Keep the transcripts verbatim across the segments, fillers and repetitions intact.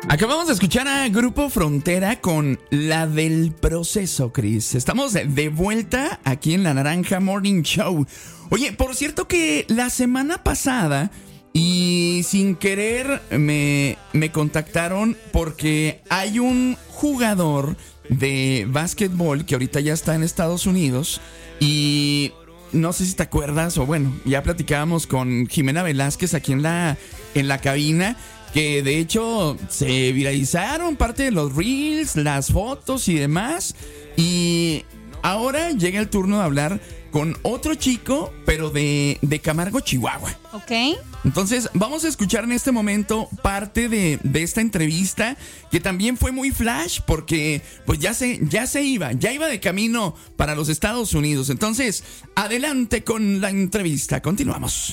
Acabamos de escuchar a Grupo Frontera con La del Proceso, Chris. Estamos de vuelta aquí en La Naranja Morning Show. Oye, por cierto que la semana pasada y sin querer me, me contactaron porque hay un jugador de básquetbol que ahorita ya está en Estados Unidos y no sé si te acuerdas o bueno, ya platicábamos con Jimena Velázquez aquí en la, en la cabina, que de hecho se viralizaron parte de los reels, las fotos y demás. Y ahora llega el turno de hablar con otro chico, pero de, de Camargo, Chihuahua. Ok. Entonces vamos a escuchar en este momento parte de, de esta entrevista, que también fue muy flash porque pues ya se, ya se iba, ya iba de camino para los Estados Unidos. Entonces, adelante con la entrevista, continuamos.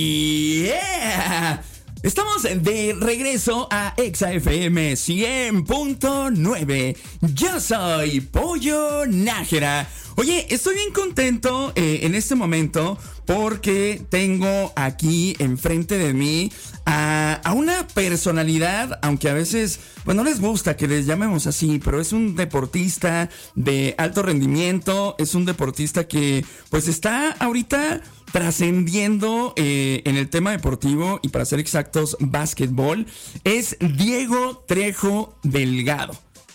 Yeah. Estamos de regreso a Exa F M cien punto nueve. Yo soy Pollo Nájera. Oye, estoy bien contento eh, en este momento porque tengo aquí enfrente de mí a, a una personalidad, aunque a veces pues no les gusta que les llamemos así, pero es un deportista de alto rendimiento, es un deportista que pues está ahorita trascendiendo eh, en el tema deportivo y para ser exactos, básquetbol. Es Diego Trejo Delgado.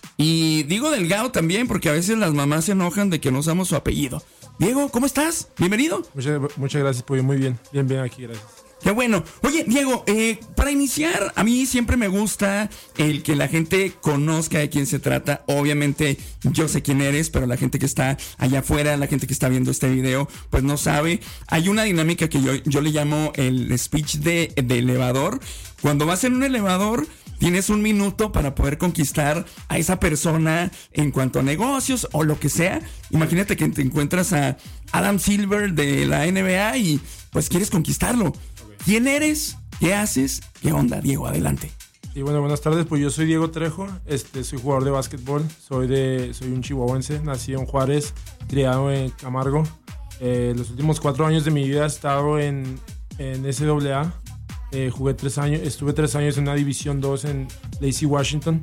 Y digo Delgado también porque a veces las mamás se enojan de que no usamos su apellido. Diego, ¿cómo estás? Bienvenido. Muchas, muchas gracias, Pollo. Muy bien. Bien, bien aquí, gracias. Qué bueno. Oye, Diego, eh, para iniciar, a mí siempre me gusta el que la gente conozca de quién se trata. Obviamente, yo sé quién eres, pero la gente que está allá afuera, la gente que está viendo este video, pues no sabe. Hay una dinámica que yo, yo le llamo el speech de, de elevador. Cuando vas en un elevador, tienes un minuto para poder conquistar a esa persona en cuanto a negocios o lo que sea. Imagínate que te encuentras a Adam Silver de la N B A y pues quieres conquistarlo. ¿Quién eres? ¿Qué haces? ¿Qué onda, Diego? Adelante. Y bueno, buenas tardes. Pues yo soy Diego Trejo. Este, soy jugador de básquetbol. Soy de, soy un chihuahuense. Nací en Juárez, criado en Camargo. Eh, los últimos cuatro años de mi vida he estado en, en S A A. Eh, jugué tres años, estuve tres años en una División dos en Lacey, Washington.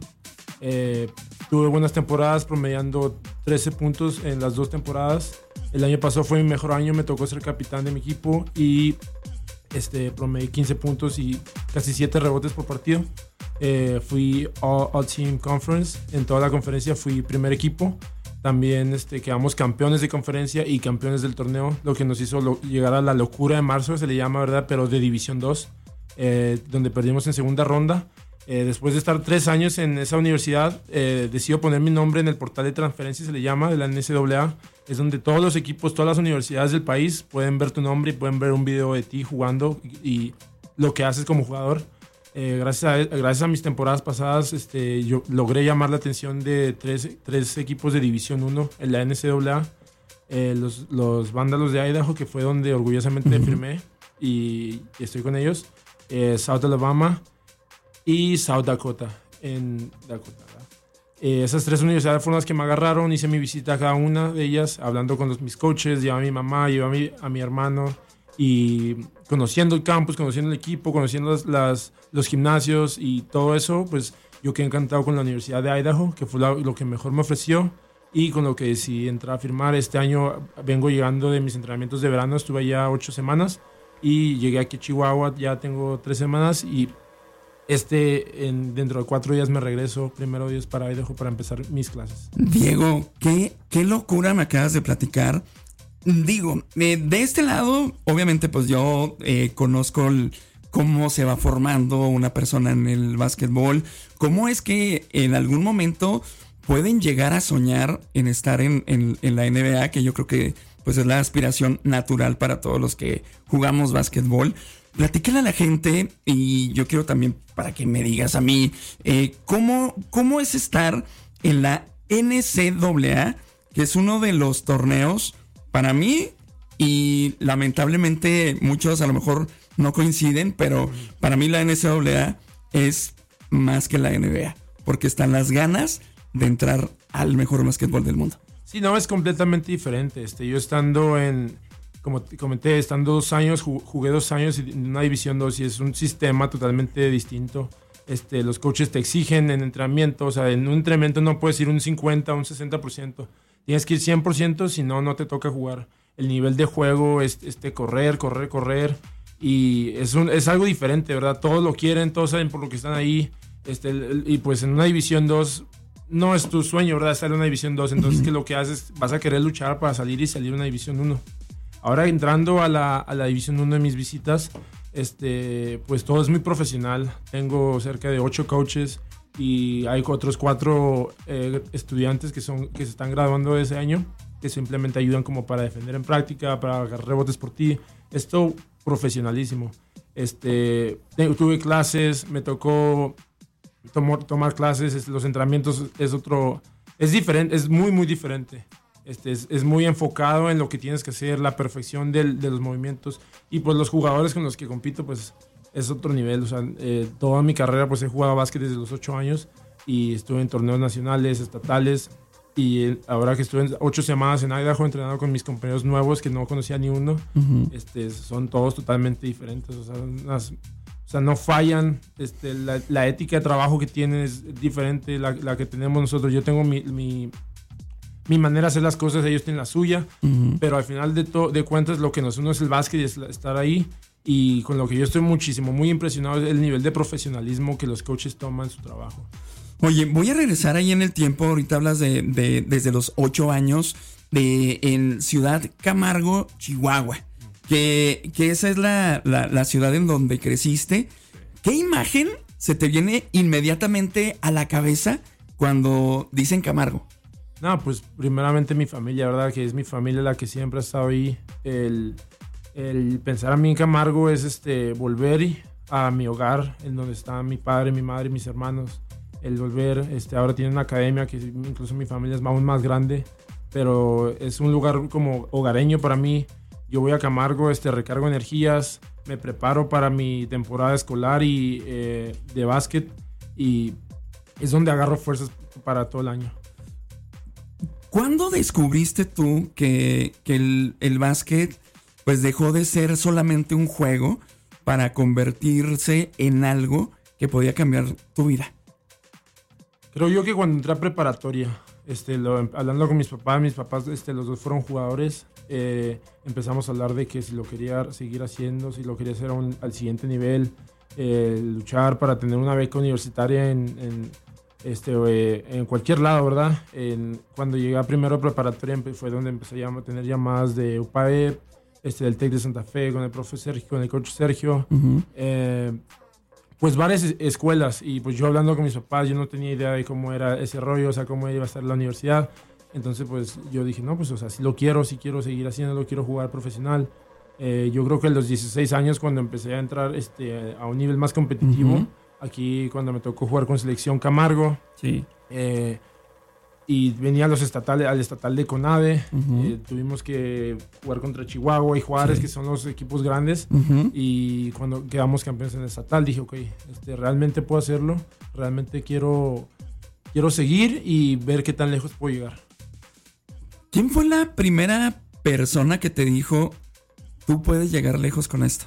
Eh, tuve buenas temporadas, promediando trece puntos en las dos temporadas. El año pasado fue mi mejor año, me tocó ser capitán de mi equipo y este, promedié quince puntos y casi siete rebotes por partido. Eh, fui all, all Team Conference, en toda la conferencia fui primer equipo. También este, quedamos campeones de conferencia y campeones del torneo, lo que nos hizo lo, llegar a la locura de marzo, se le llama, ¿verdad? Pero de División dos. Eh, donde perdimos en segunda ronda. Eh, después de estar tres años en esa universidad, eh, decido poner mi nombre en el portal de transferencias, se le llama, de la N C A A. Es donde todos los equipos, todas las universidades del país pueden ver tu nombre y pueden ver un video de ti jugando y, y lo que haces como jugador. Eh, gracias, a, gracias a mis temporadas pasadas, este, yo logré llamar la atención de tres, tres equipos de División uno en la N C A A. Eh, los, los Vándalos de Idaho, que fue donde orgullosamente uh-huh. firmé y, y estoy con ellos. Eh, South Alabama y South Dakota en Dakota. Eh, esas tres universidades fueron las que me agarraron. Hice mi visita a cada una de ellas, hablando con los, mis coaches, llevé a mi mamá, llevé a mi, a mi hermano y conociendo el campus, conociendo el equipo, conociendo las, las, los gimnasios y todo eso, pues yo quedé encantado con la Universidad de Idaho, que fue la, lo que mejor me ofreció y con lo que decidí entrar a firmar. Este año vengo llegando de mis entrenamientos de verano, estuve allá ocho semanas. Y llegué aquí a Chihuahua, ya tengo tres semanas y este en, dentro de cuatro días me regreso, primero Dios, para Idaho para empezar mis clases. Diego, qué, qué locura me acabas de platicar. Digo, eh, de este lado, obviamente pues yo eh, conozco el, cómo se va formando una persona en el básquetbol, cómo es que en algún momento pueden llegar a soñar en estar en, en, en la N B A, que yo creo que pues es la aspiración natural para todos los que jugamos básquetbol. Platícale a la gente y yo quiero también para que me digas a mí eh, ¿cómo, cómo es estar en la N C A A, que es uno de los torneos para mí y lamentablemente muchos a lo mejor no coinciden, pero para mí la N C A A es más que la N B A porque están las ganas de entrar al mejor básquetbol del mundo. Sí, no, es completamente diferente. Este, yo estando en, como te comenté, estando dos años, jugué dos años en una División dos y es un sistema totalmente distinto. Este, los coaches te exigen en entrenamiento, o sea, en un entrenamiento no puedes ir un cincuenta, un sesenta por ciento. Tienes que ir cien por ciento, si no, no te toca jugar. El nivel de juego es este, correr, correr, correr. Y es, un, es algo diferente, ¿verdad? Todos lo quieren, todos saben por lo que están ahí. Este, y pues en una División dos no es tu sueño, ¿verdad? Estar en una División dos. Entonces, ¿qué lo que haces? Vas a querer luchar para salir y salir a una División uno. Ahora entrando a la, a la División uno de mis visitas, este, pues todo es muy profesional. Tengo cerca de ocho coaches y hay otros cuatro eh, estudiantes que, son, que se están graduando ese año, que simplemente ayudan como para defender en práctica, para agarrar rebotes por ti. Esto profesionalísimo. Este, tuve clases, me tocó tomar, tomar clases, los entrenamientos es otro, es diferente, es muy muy diferente. Este, es, es muy enfocado en lo que tienes que hacer, la perfección del, de los movimientos, y pues los jugadores con los que compito pues es otro nivel. O sea, eh, toda mi carrera pues he jugado básquet desde los ocho años y estuve en torneos nacionales, estatales, y ahora que estuve en ocho semanas en Idaho entrenando con mis compañeros nuevos que no conocía ni uno, uh-huh. este, son todos totalmente diferentes. O sea, unas, o sea no fallan, este, la, la ética de trabajo que tienen es diferente, la, la que tenemos nosotros. Yo tengo mi, mi mi manera de hacer las cosas, ellos tienen la suya, uh-huh. pero al final de, to- de cuentas lo que nos une es el básquet y es estar ahí, y con lo que yo estoy muchísimo, muy impresionado es el nivel de profesionalismo que los coaches toman en su trabajo. Oye, voy a regresar ahí en el tiempo, ahorita hablas de, de desde los ocho años, de en Ciudad Camargo, Chihuahua, que, que esa es la, la, la ciudad en donde creciste. ¿Qué imagen se te viene inmediatamente a la cabeza cuando dicen Camargo? No, pues primeramente mi familia, ¿verdad? Que es mi familia la que siempre ha estado ahí. El, el pensar a mí en Camargo es este, volver a mi hogar, en donde están mi padre, mi madre y mis hermanos. El volver, este, ahora tiene una academia que incluso mi familia es aún más grande, pero es un lugar como hogareño para mí. Yo voy a Camargo, este, recargo energías, me preparo para mi temporada escolar y eh, de básquet, y es donde agarro fuerzas para todo el año. ¿Cuándo descubriste tú que, que el, el básquet pues dejó de ser solamente un juego para convertirse en algo que podía cambiar tu vida? Creo yo que cuando entré a preparatoria, este, lo, hablando con mis papás, mis papás este, los dos fueron jugadores, eh, empezamos a hablar de que si lo quería seguir haciendo, si lo quería hacer a un, al siguiente nivel, eh, luchar para tener una beca universitaria en... en Este, eh, en cualquier lado, ¿verdad? En, cuando llegué a primero a preparatoria fue donde empecé a tener llamadas de U P A E P, este, del TEC de Santa Fe, con el profe Sergio, con el coach Sergio. Uh-huh. Eh, pues varias escuelas, y pues yo hablando con mis papás, yo no tenía idea de cómo era ese rollo, o sea, cómo iba a estar la universidad. Entonces, pues yo dije, no, pues, o sea, si lo quiero, si quiero seguir haciéndolo, quiero jugar profesional. Eh, yo creo que a los dieciséis años, cuando empecé a entrar este, a un nivel más competitivo, uh-huh. aquí cuando me tocó jugar con selección Camargo, sí. eh, y venía a los estatales, al estatal de CONADE, uh-huh. eh, tuvimos que jugar contra Chihuahua y Juárez, sí. que son los equipos grandes, uh-huh. y cuando quedamos campeones en el estatal dije, ok, este, realmente puedo hacerlo, realmente quiero, quiero seguir y ver qué tan lejos puedo llegar. ¿Quién fue la primera persona que te dijo, tú puedes llegar lejos con esto?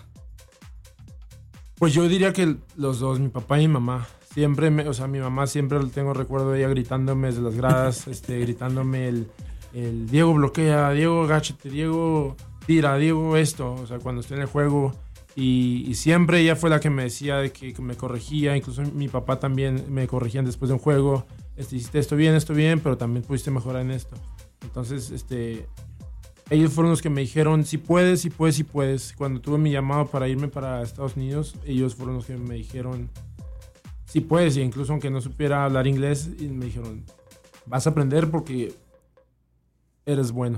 Pues yo diría que los dos, mi papá y mi mamá. Siempre, me, o sea, mi mamá siempre tengo recuerdo de ella gritándome desde las gradas, este, gritándome el, el Diego bloquea, Diego agáchate, Diego tira, Diego esto, o sea, cuando estoy en el juego. Y, y siempre ella fue la que me decía de que, que me corregía, incluso mi papá también me corregían después de un juego. Este, hiciste esto bien, esto bien, pero también pudiste mejorar en esto. Entonces, este... ellos fueron los que me dijeron, si puedes, si puedes, si puedes. Cuando tuve mi llamado para irme para Estados Unidos, ellos fueron los que me dijeron, si puedes, e incluso aunque no supiera hablar inglés, y me dijeron, vas a aprender porque eres bueno.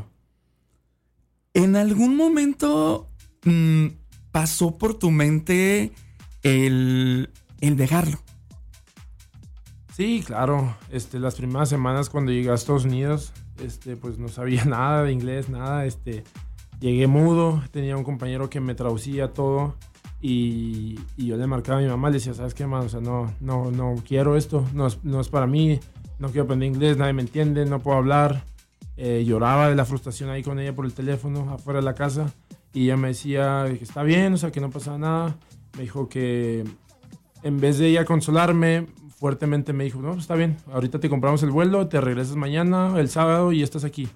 ¿En algún momento mmm, pasó por tu mente el, el dejarlo? Sí, claro. Este, las primeras semanas cuando llegué a Estados Unidos, este, pues no sabía nada de inglés, nada. Este, llegué mudo, tenía un compañero que me traducía todo, y, y yo le marcaba a mi mamá, le decía, ¿sabes qué, man? O sea, no, no, no quiero esto, no es, no es para mí, no quiero aprender inglés, nadie me entiende, no puedo hablar. Eh, lloraba de la frustración ahí con ella por el teléfono, afuera de la casa, y ella me decía que está bien, o sea, que no pasaba nada. Me dijo que en vez de ella consolarme, fuertemente me dijo, no, pues está bien, ahorita te compramos el vuelo, te regresas mañana, el sábado, y estás aquí.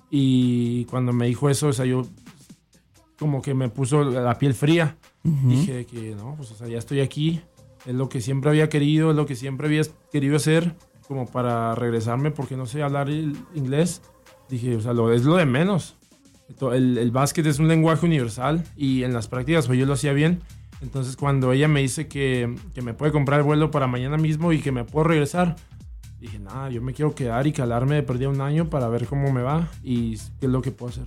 Y cuando me dijo eso, o sea, yo como que me puso la piel fría. Uh-huh. Dije que no, pues o sea, ya estoy aquí, es lo que siempre había querido, es lo que siempre había querido hacer, como para regresarme, porque no sé hablar el inglés. Dije, o sea, lo, es lo de menos. El, el básquet es un lenguaje universal y en las prácticas pues yo lo hacía bien. Entonces cuando ella me dice que, que me puede comprar el vuelo para mañana mismo y que me puedo regresar, dije, nada, yo me quiero quedar y calarme de perdida un año para ver cómo me va y qué es lo que puedo hacer.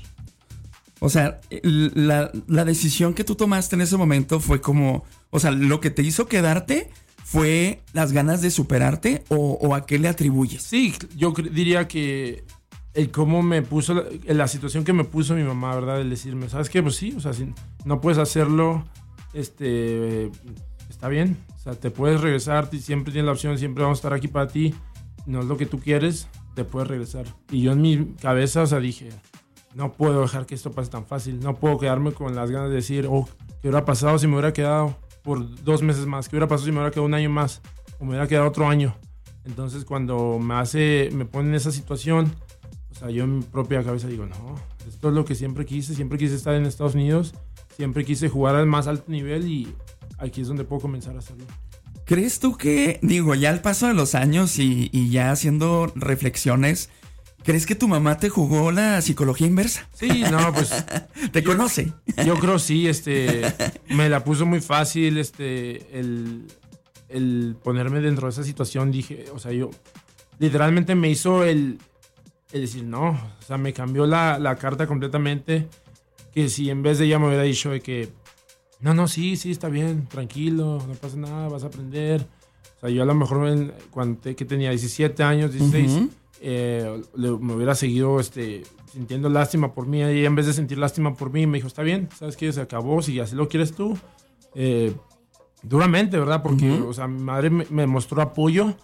O sea, la, la decisión que tú tomaste en ese momento fue como, o sea, lo que te hizo quedarte fue las ganas de superarte, o, o a qué le atribuyes. Sí, yo diría que el cómo me puso, la, la situación que me puso mi mamá, ¿verdad? El decirme, ¿sabes qué? Pues sí, o sea, si no puedes hacerlo, este, está bien. O sea, te puedes regresar, siempre tienes la opción, siempre vamos a estar aquí para ti. No es lo que tú quieres, te puedes regresar. Y yo en mi cabeza, o sea, dije, no puedo dejar que esto pase tan fácil. No puedo quedarme con las ganas de decir, oh, ¿qué hubiera pasado si me hubiera quedado por dos meses más? ¿Qué hubiera pasado si me hubiera quedado un año más? O me hubiera quedado otro año. Entonces, cuando me hace, me pone en esa situación, o sea, yo en mi propia cabeza digo, no, esto es lo que siempre quise. Siempre quise estar en Estados Unidos. Siempre quise jugar al más alto nivel y aquí es donde puedo comenzar a hacerlo. ¿Crees tú que, digo, ya al paso de los años y, y ya haciendo reflexiones, ¿crees que tu mamá te jugó la psicología inversa? Sí, no, pues... ¿Te yo, conoce? Yo creo sí, este... me la puso muy fácil, este... El, el ponerme dentro de esa situación, dije... O sea, yo... Literalmente me hizo el... El decir, no, o sea, me cambió la, la carta completamente. Que si en vez de ella me hubiera dicho de que... No, no, sí, sí, está bien, tranquilo, no pasa nada, vas a aprender. O sea, yo a lo mejor cuando te, que tenía diecisiete años, dieciséis... Uh-huh. Eh, le, me hubiera seguido este, sintiendo lástima por mí, y en vez de sentir lástima por mí me dijo, está bien, sabes que se acabó, si así lo quieres tú, eh, duramente, ¿verdad? Porque uh-huh. o sea, mi madre me, me mostró apoyo,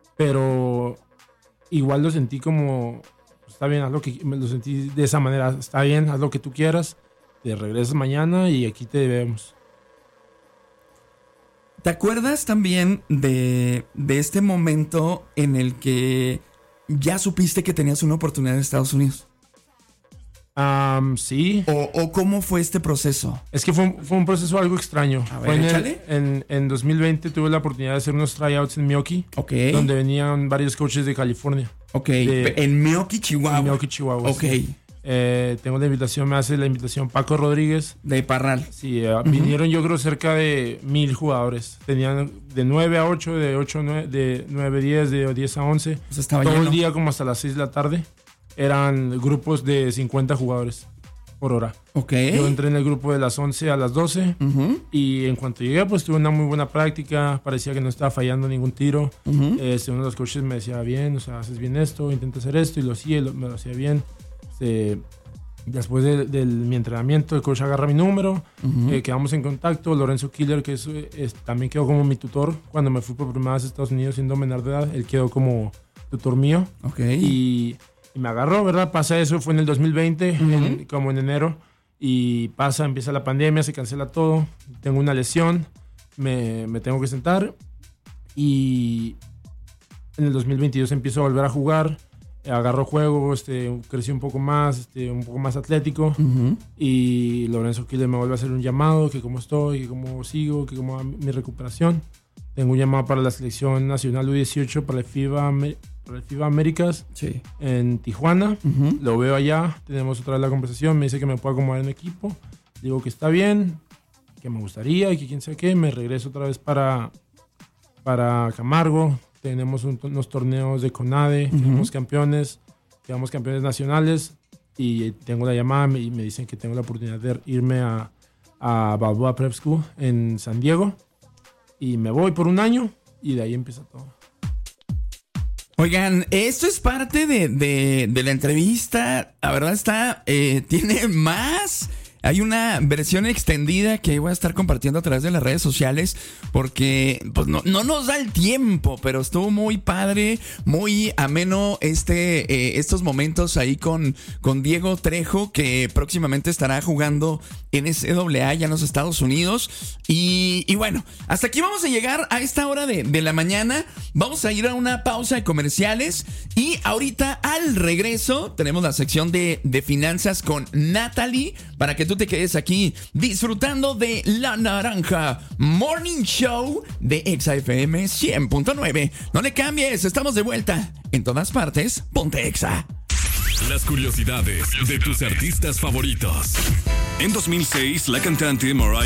pero igual lo sentí como, está bien, haz lo que, me lo sentí de esa manera, está bien, haz lo que tú quieras, te regresas mañana y aquí te vemos. ¿Te acuerdas también de, de este momento en el que ya supiste que tenías una oportunidad en Estados Unidos? Um, sí. O, ¿O cómo fue este proceso? Es que fue un, fue un proceso algo extraño. A ver, fue en, échale. el, en, en dos mil veinte tuve la oportunidad de hacer unos tryouts en Milwaukee. Ok. Donde venían varios coaches de California. Ok. De, en Milwaukee, Chihuahua. En Milwaukee, Chihuahua. Ok. Sí. Eh, tengo la invitación, me hace la invitación Paco Rodríguez. De Parral. Sí, uh, uh-huh. Vinieron yo creo cerca de mil jugadores. Tenían de nueve a ocho, de ocho a nueve, de nueve a diez, de diez a once. Pues estaba todo lleno. El día como hasta las seis de la tarde. Eran grupos de cincuenta jugadores por hora. Ok. Yo entré en el grupo de las once a las doce. Uh-huh. Y en cuanto llegué, pues tuve una muy buena práctica. Parecía que no estaba fallando ningún tiro. Uh-huh. Este, uno de los coaches me decía, bien, o sea, haces bien esto, intenta hacer esto. Y lo hacía, y lo, me lo hacía bien. Este, después de, de mi entrenamiento, el coach agarra mi número. Uh-huh. eh, quedamos en contacto. Lorenzo Killer, que es, es, también quedó como mi tutor. Cuando me fui por primera vez a Estados Unidos siendo menor de edad, él quedó como tutor mío. Ok. Y... Y me agarró, ¿verdad? Pasa eso, fue en el dos mil veinte, uh-huh. en, como en enero. Y pasa, empieza la pandemia, se cancela todo. Tengo una lesión, me, me tengo que sentar. Y en el dos mil veintidós empiezo a volver a jugar. Agarro juego, este, crecí un poco más, este, un poco más atlético. Uh-huh. Y Lorenzo Killer me vuelve a hacer un llamado, que cómo estoy, que cómo sigo, que cómo va mi recuperación. Tengo un llamado para la selección nacional U dieciocho, para el FIBA... para el FIBA Américas, sí. En Tijuana. Uh-huh. Lo veo allá, tenemos otra vez la conversación, me dice que me puedo acomodar en equipo, digo que está bien, que me gustaría y que quién sabe qué, me regreso otra vez para, para Camargo, tenemos un, unos torneos de CONADE, uh-huh. Tenemos campeones, quedamos campeones nacionales y tengo la llamada y me dicen que tengo la oportunidad de irme a, a Balboa Prep School en San Diego y me voy por un año y de ahí empieza todo. Oigan, esto es parte de, de, de la entrevista. La verdad está, eh, tiene más hay una versión extendida que voy a estar compartiendo a través de las redes sociales porque pues no, no nos da el tiempo, pero estuvo muy padre, muy ameno este, eh, estos momentos ahí con, con Diego Trejo, que próximamente estará jugando en N C A A ya en los Estados Unidos. Y, y bueno, hasta aquí vamos a llegar a esta hora de, de la mañana. Vamos a ir a una pausa de comerciales y ahorita al regreso tenemos la sección de, de finanzas con Natalie para que tú te quedes aquí disfrutando de La Naranja Morning Show de Exa F M cien punto nueve. No le cambies, estamos de vuelta en todas partes. Ponte Exa. Las curiosidades de tus artistas favoritos. En dos mil seis, la cantante Mariah